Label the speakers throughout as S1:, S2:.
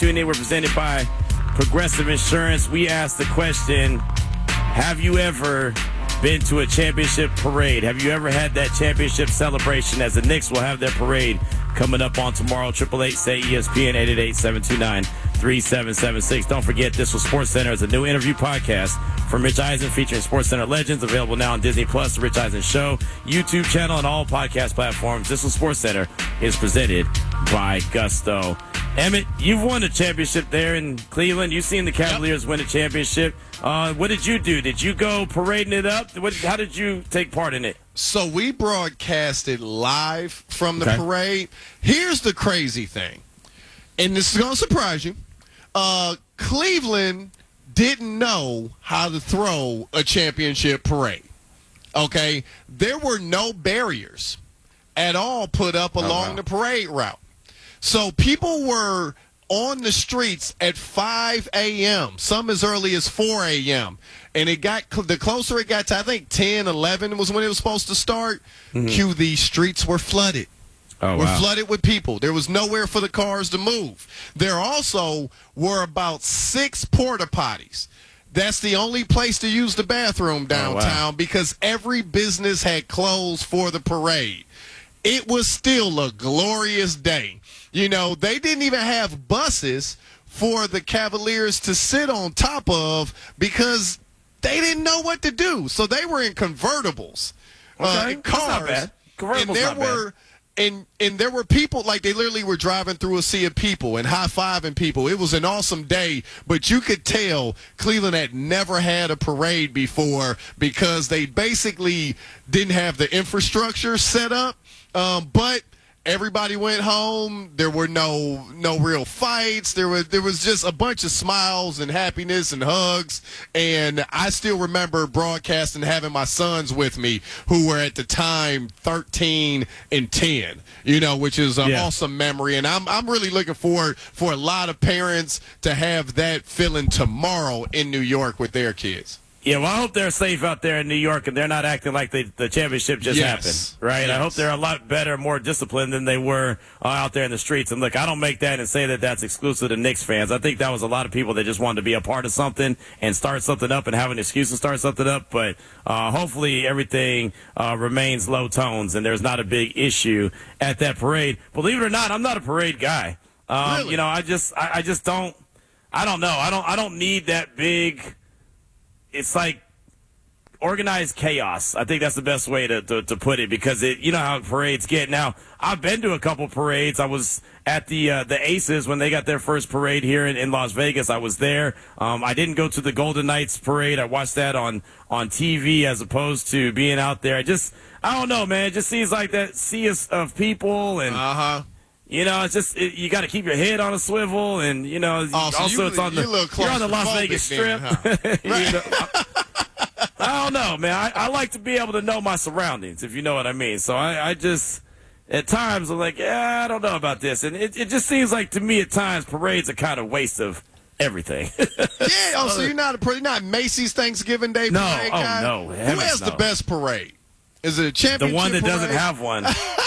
S1: tuned in. We're presented by Progressive Insurance. We asked the question, have you ever been to a championship parade? Have you ever had that championship celebration? As the Knicks will have their parade coming up on tomorrow. 888-SAY-ESPN, 888-729-3776. Don't forget, This Was SportsCenter is a new interview podcast from Rich Eisen featuring SportsCenter legends, available now on Disney Plus, The Rich Eisen Show, YouTube channel, and all podcast platforms. This Was SportsCenter is presented by Gusto. Emmett, you've won a championship there in Cleveland. You've seen the Cavaliers win a championship. What did you do? Did you go parading it up? How did you take part in it?
S2: So we broadcasted live from the parade. Here's the crazy thing, and this is going to surprise you. Cleveland didn't know how to throw a championship parade. Okay? There were no barriers at all put up along the parade route. So people were on the streets at 5 a.m., some as early as 4 a.m., and it got the closer it got to, I think 10, 11 was when it was supposed to start. The streets were flooded. Flooded with people. There was nowhere for the cars to move. There also were about 6 porta potties. That's the only place to use the bathroom downtown because every business had closed for the parade. It was still a glorious day. You know, they didn't even have buses for the Cavaliers to sit on top of because they didn't know what to do. So they were in convertibles, cars.
S1: That's not bad. Convertibles not bad.
S2: And there were people, like they literally were driving through a sea of people and high-fiving people. It was an awesome day, but you could tell Cleveland had never had a parade before because they basically didn't have the infrastructure set up. But everybody went home. There were no real fights. There was just a bunch of smiles and happiness and hugs. And I still remember broadcasting, having my sons with me, who were at the time 13 and 10. You know, which is an awesome memory. And I'm really looking forward for a lot of parents to have that feeling tomorrow in New York with their kids.
S1: Yeah, well, I hope they're safe out there in New York and they're not acting like the championship just happened, right? Yes. I hope they're a lot better, more disciplined than they were out there in the streets. And look, I don't make that and say that that's exclusive to Knicks fans. I think that was a lot of people that just wanted to be a part of something and start something up and have an excuse to start something up. But hopefully everything remains low tones and there's not a big issue at that parade. Believe it or not, I'm not a parade guy.
S2: Really?
S1: You know, I just don't. I don't know. I don't need that big. It's like organized chaos. I think that's the best way to put it because you know how parades get. Now, I've been to a couple parades. I was at the Aces when they got their first parade here in Las Vegas. I was there. I didn't go to the Golden Knights parade. I watched that on TV as opposed to being out there. I don't know, man. It just seems like that sea of people and you know, it's just you got to keep your head on a swivel, and you know,
S2: so
S1: you're on the Las Vegas Strip. You know, I don't know, man. I like to be able to know my surroundings, if you know what I mean. So I just at times I'm like, I don't know about this, and it just seems like to me at times parades are kind of waste of everything.
S2: So you're not Macy's Thanksgiving Day parade guy?
S1: No.
S2: Who has the best parade? Is it a championship?
S1: The one that
S2: parade?
S1: doesn't have one.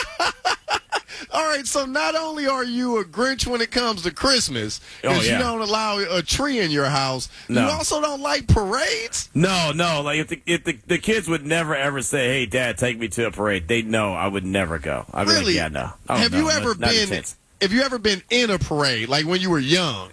S2: All right, so not only are you a Grinch when it comes to Christmas, because you don't allow a tree in your house, you also don't like parades?
S1: No. Like if the kids would never ever say, "Hey, Dad, take me to a parade," they'd know I would never go. I'd be like, no.
S2: Have you ever been in a parade, like when you were young?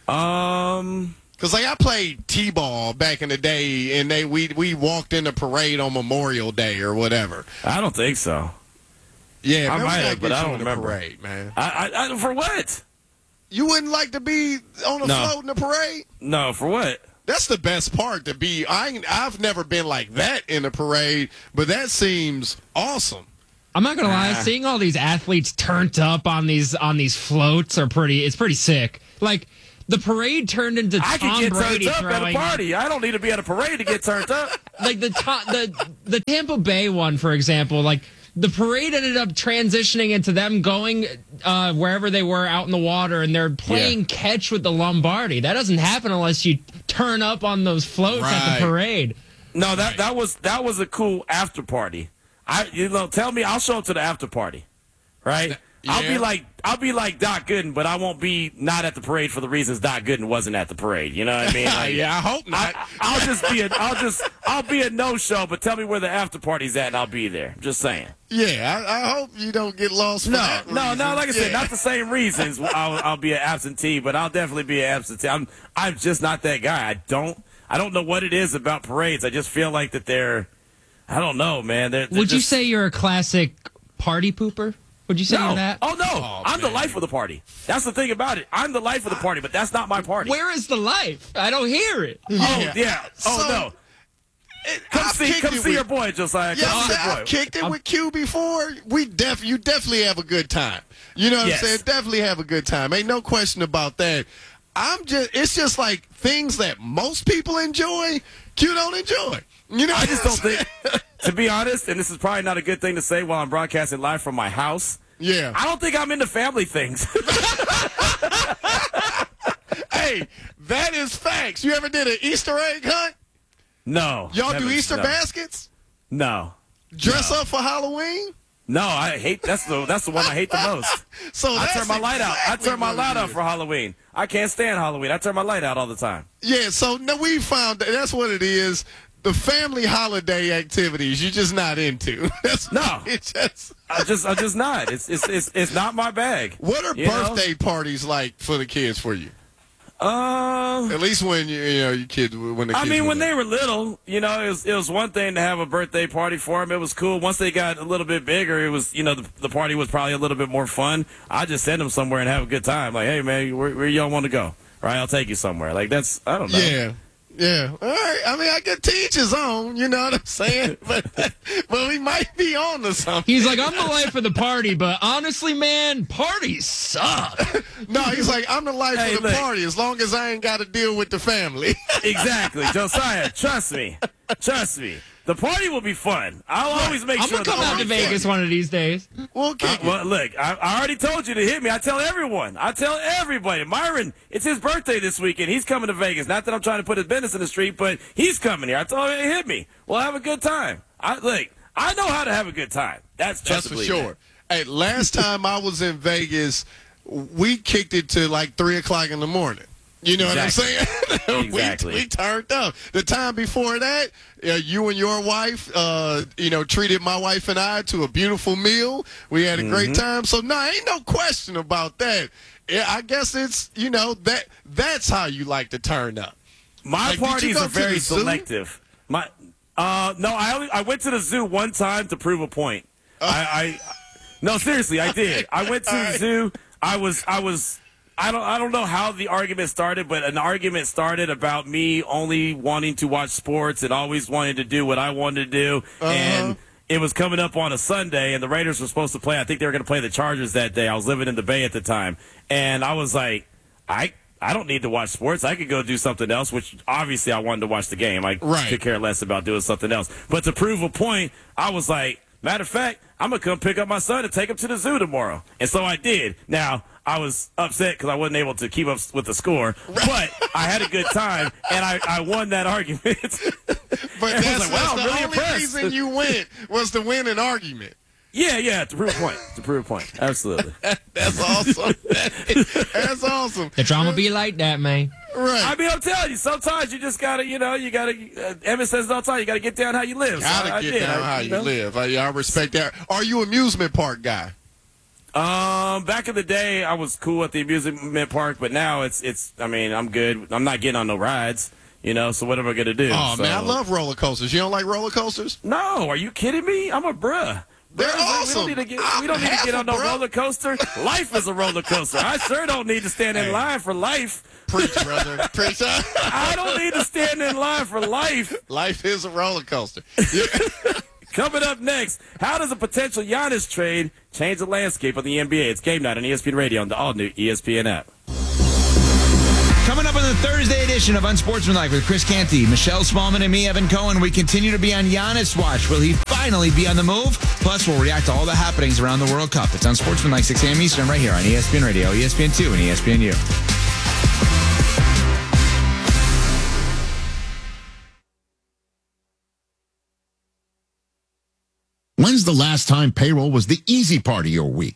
S2: Because like I played T-ball back in the day, and we walked in a parade on Memorial Day or whatever.
S1: I don't think so.
S2: Yeah,
S1: I might have, but I don't remember.
S2: Parade, man.
S1: I for what?
S2: You wouldn't like to be on a float in a parade?
S1: No, for what?
S2: That's the best part to be. I've never been like that in a parade, but that seems awesome.
S3: I'm not gonna lie, seeing all these athletes turned up on these floats it's pretty sick. Like the parade turned into
S1: I
S3: Tom
S1: can get
S3: Brady
S1: turned up at a party. I don't need to be at a parade to get turned up.
S3: Like the Tampa Bay one, for example, like. The parade ended up transitioning into them going wherever they were out in the water, and they're playing catch with the Lombardi. That doesn't happen unless you turn up on those floats at the parade.
S1: No, that was a cool after party. Tell me, I'll show up to the after party, right? I'll be like Doc Gooden, but I won't be not at the parade for the reasons Doc Gooden wasn't at the parade. You know what I mean? Like,
S2: yeah, I hope not.
S1: I'll be a no-show, but tell me where the after party's at, and I'll be there. Just saying.
S2: Yeah, I hope you don't get lost. For that reason.
S1: Like I said, not the same reasons. I'll be an absentee, but I'll definitely be an absentee. I'm just not that guy. I don't know what it is about parades. I just feel like that they're. I don't know, man.
S3: Would you say you're a classic party pooper? Would you say you're that?
S1: Oh, no. I'm the life of the party. That's the thing about it. I'm the life of the party, but that's not my party.
S3: Where is the life? I don't hear it.
S1: Oh, yeah. Oh, no. Come see your boy, Josiah.
S2: Yeah, I've kicked it with Q before. You definitely have a good time. You know what I'm saying? Definitely have a good time. Ain't no question about that. It's just like things that most people enjoy, Q don't enjoy. You know,
S1: I just don't think, to be honest, and this is probably not a good thing to say while I'm broadcasting live from my house.
S2: Yeah.
S1: I don't think I'm into family things.
S2: Hey, that is facts. You ever did an Easter egg hunt?
S1: No.
S2: Y'all do Easter baskets?
S1: No.
S2: Dress up for Halloween?
S1: No, I hate that's the one I hate the most.
S2: So
S1: I turn my light out. I turn my light out for Halloween. I can't stand Halloween. I turn my light out all the time.
S2: Yeah, so no, we found that's what it is. The family holiday activities you're just not into.
S1: It's just not. It's not my bag.
S2: What are birthday parties like for the kids for you? At least when your kids when
S1: they were little, it was one thing to have a birthday party for them. It was cool. Once they got a little bit bigger, it was the party was probably a little bit more fun. I just send them somewhere and have a good time. Like, hey man, where y'all want to go? Right, I'll take you somewhere. Like I don't know.
S2: Yeah. All right. I mean, I could teach his own. You know what I'm saying? But we might be on to something.
S3: He's like, I'm the life of the party, but honestly, man, parties suck.
S2: No, he's like, I'm the life of the party as long as I ain't got to deal with the family.
S1: Exactly. Josiah, trust me. The party will be fun. I'll always make sure.
S3: I'm going to come out to Vegas one of these days.
S2: We'll kick it.
S1: Well, look, I already told you to hit me. I tell everyone. I tell everybody. Myron, it's his birthday this weekend. He's coming to Vegas. Not that I'm trying to put his business in the street, but he's coming here. I told him to hit me. We'll have a good time. I know how to have a to have. That's
S2: for sure. Hey, last time I was in Vegas, we kicked it to like 3 o'clock in the morning. You know what I'm saying?
S1: Exactly.
S2: We turned up. The time before that, you and your wife, treated my wife and I to a beautiful meal. We had a great time. So, ain't no question about that. I guess it's, that's how you like to turn up.
S1: My parties are very selective. No, I went to the zoo one time to prove a point. No, seriously, I did. I went to the zoo. I don't know how the argument started, but an argument started about me only wanting to watch sports and always wanting to do what I wanted to do. And it was coming up on a Sunday, and the Raiders were supposed to play. I think they were going to play the Chargers that day. I was living in the Bay at the time. And I was like, I don't need to watch sports. I could go do something else, which obviously I wanted to watch the game. I could care less about doing something else. But to prove a point, I was like, matter of fact, I'm going to come pick up my son and take him to the zoo tomorrow. And so I did. Now, I was upset because I wasn't able to keep up with the score, but I had a good time, and I won that argument.
S2: But that's the only reason you went was to win an argument.
S1: Yeah, to prove a point. Absolutely.
S2: That's awesome. That's awesome.
S3: The drama be like that, man.
S2: Right.
S1: I mean, I'm telling you, sometimes you just gotta, Emmett says it all the time, you gotta get down how you live.
S2: Gotta get down how you live. I respect that. Are you an amusement park guy?
S1: Back in the day, I was cool at the amusement park, but now I'm good. I'm not getting on no rides, so what am I gonna do?
S2: Oh, man, I love roller coasters. You don't like roller coasters?
S1: No, are you kidding me? I'm a bruh.
S2: They're awesome.
S1: We don't need to get on no roller coaster. Life is a roller coaster. I sure don't need to stand in line for life.
S2: Preach, brother. Preach.
S1: I don't need to stand in line for life.
S2: Life is a roller coaster.
S1: Coming up next, how does a potential Giannis trade change the landscape of the NBA? It's Game Night on ESPN Radio on the all-new ESPN app.
S4: Coming up on the Thursday edition of Unsportsmanlike with Chris Canty, Michelle Smallman, and me, Evan Cohen, we continue to be on Giannis watch. Will he finally be on the move? Plus, we'll react to all the happenings around the World Cup. It's Unsportsmanlike, 6 a.m. Eastern, right here on ESPN Radio, ESPN2, and ESPNU.
S5: When's the last time payroll was the easy part of your week?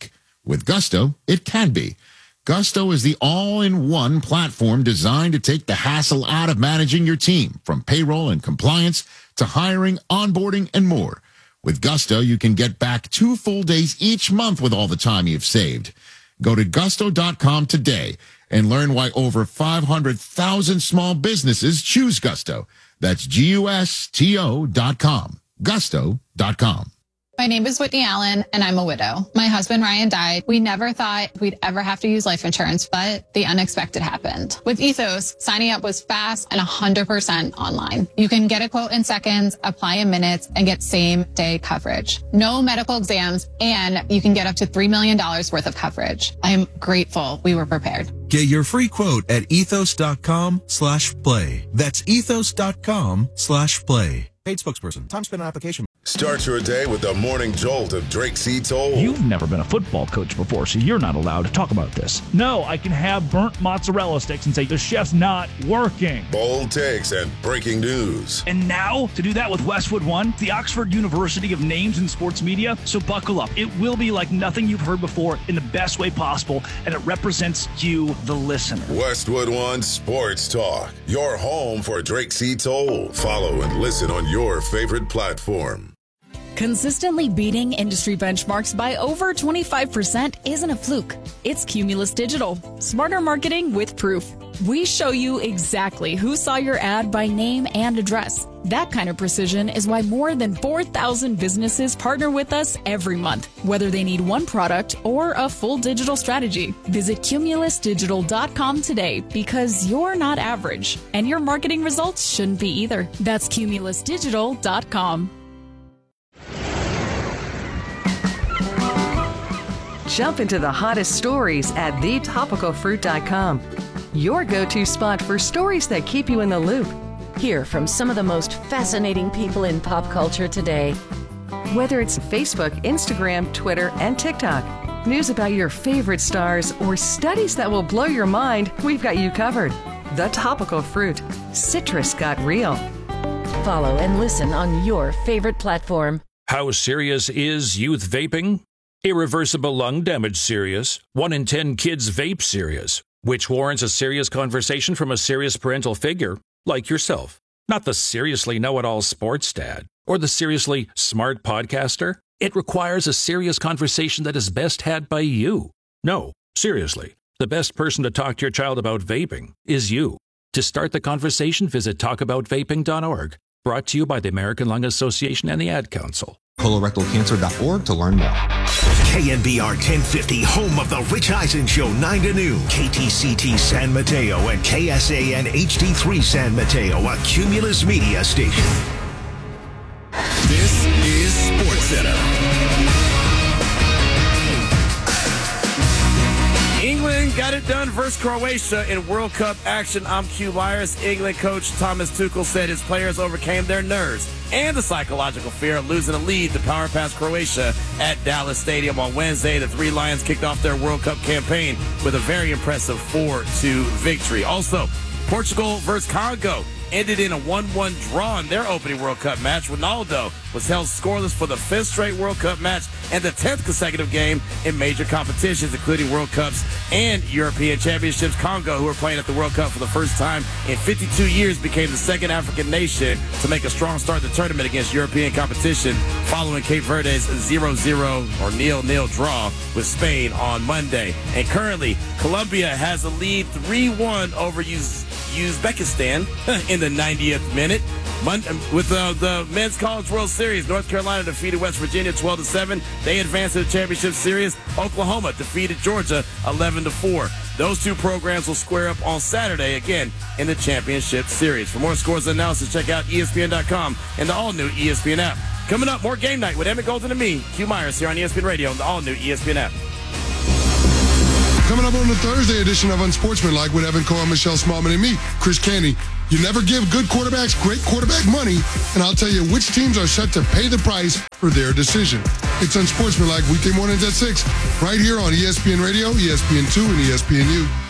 S5: With Gusto, it can be. Gusto is the all-in-one platform designed to take the hassle out of managing your team, from payroll and compliance to hiring, onboarding, and more. With Gusto, you can get back 2 full days each month with all the time you've saved. Go to gusto.com today and learn why over 500,000 small businesses choose Gusto. That's GUSTO.com. Gusto.com.
S6: My name is Whitney Allen, and I'm a widow. My husband, Ryan, died. We never thought we'd ever have to use life insurance, but the unexpected happened. With Ethos, signing up was fast and 100% online. You can get a quote in seconds, apply in minutes, and get same-day coverage. No medical exams, and you can get up to $3 million worth of coverage. I am grateful we were prepared.
S7: Get your free quote at ethos.com/play. That's ethos.com/play. Paid spokesperson. Time spent on application.
S8: Start your day with the morning jolt of Drake C. Toll.
S9: You've never been a football coach before, so you're not allowed to talk about this. No, I can have burnt mozzarella sticks and say the chef's not working.
S8: Bold takes and breaking news.
S9: And now, to do that with Westwood One, the Oxford University of Names in Sports Media. So buckle up. It will be like nothing you've heard before in the best way possible, and it represents you, the listener.
S8: Westwood One Sports Talk, your home for Drake C. Toll. Follow and listen on your favorite platform.
S10: Consistently beating industry benchmarks by over 25% isn't a fluke. It's Cumulus Digital. Smarter marketing with proof. We show you exactly who saw your ad by name and address. That kind of precision is why more than 4,000 businesses partner with us every month, whether they need one product or a full digital strategy. Visit cumulusdigital.com today, because you're not average, and your marketing results shouldn't be either. That's cumulusdigital.com.
S11: Jump into the hottest stories at thetopicalfruit.com. Your go-to spot for stories that keep you in the loop.
S12: Hear from some of the most fascinating people in pop culture today.
S11: Whether it's Facebook, Instagram, Twitter, and TikTok, news about your favorite stars, or studies that will blow your mind, we've got you covered. The Topical Fruit. Citrus got real.
S12: Follow and listen on your favorite platform.
S13: How serious is youth vaping? Irreversible lung damage serious. 1 in 10 kids vape serious, which warrants a serious conversation from a serious parental figure like yourself. Not the seriously know-it-all sports dad or the seriously smart podcaster. It requires a serious conversation that is best had by you. No, seriously, the best person to talk to your child about vaping is you. To start the conversation, visit talkaboutvaping.org. Brought to you by the American Lung Association and the Ad Council.
S14: Colorectalcancer.org to learn more.
S15: KNBR 1050, home of the Rich Eisen Show, 9 to noon. KTCT San Mateo and KSAN HD3 San Mateo, a Cumulus Media station.
S8: This is SportsCenter.
S1: England got it done versus Croatia in World Cup action. I'm Q Myers. England coach Thomas Tuchel said his players overcame their nerves and the psychological fear of losing a lead to power past Croatia at Dallas Stadium on Wednesday. The Three Lions kicked off their World Cup campaign with a very impressive 4-2 victory. Also, Portugal versus Congo ended in a 1-1 draw in their opening World Cup match. Ronaldo was held scoreless for the 5th straight World Cup match and the 10th consecutive game in major competitions, including World Cups and European Championships. Congo, who are playing at the World Cup for the first time in 52 years, became the second African nation to make a strong start to the tournament against European competition, following Cape Verde's 0-0 or 0-0 draw with Spain on Monday. And currently, Colombia has a lead 3-1 over Uzbekistan in the 90th minute. With the Men's College World Series, North Carolina defeated West Virginia 12-7. They advanced to the championship series. Oklahoma defeated Georgia 11-4. Those two programs will square up on Saturday again in the championship series. For more scores and analysis, check out ESPN.com and the all-new ESPN app. Coming up, more Game Night with Emmett Golden and me, Q Myers, here on ESPN Radio and the all-new ESPN app.
S16: Coming up on the Thursday edition of Unsportsmanlike with Evan Cohen, Michelle Smallman, and me, Chris Canty. You never give good quarterbacks great quarterback money, and I'll tell you which teams are set to pay the price for their decision. It's Unsportsmanlike weekday mornings at 6, right here on ESPN Radio, ESPN2, and ESPNU.